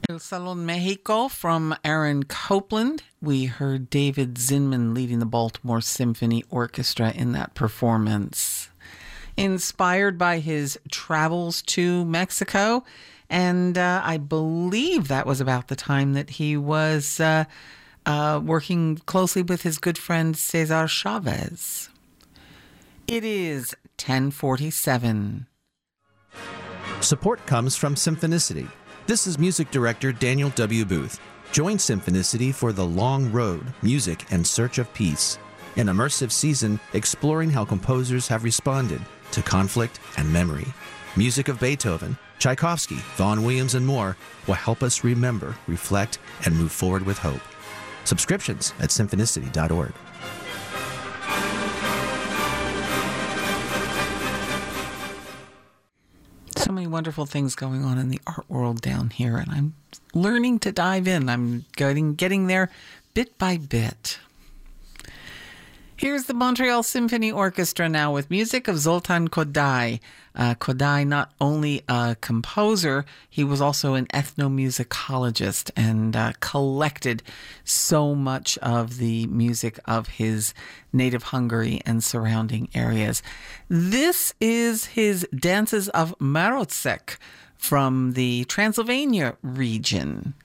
El Salon Mexico from Aaron Copland. We heard David Zinman leading the Baltimore Symphony Orchestra in that performance. Inspired by his travels to Mexico, and I believe that was about the time that he was working closely with his good friend Cesar Chavez. It is 10:47. Support comes from Symphonicity. This is music director Daniel W. Booth. Join Symphonicity for The Long Road, Music and Search of Peace, an immersive season exploring how composers have responded to conflict and memory. Music of Beethoven, Tchaikovsky, Vaughan Williams, and more will help us remember, reflect, and move forward with hope. Subscriptions at symphonicity.org. So many wonderful things going on in the art world down here, and I'm learning to dive in. I'm getting there bit by bit. Here's the Montreal Symphony Orchestra now with music of Zoltan Kodály. Kodály, not only a composer, he was also an ethnomusicologist and collected so much of the music of his native Hungary and surrounding areas. This is his Dances of Marocek from the Transylvania region.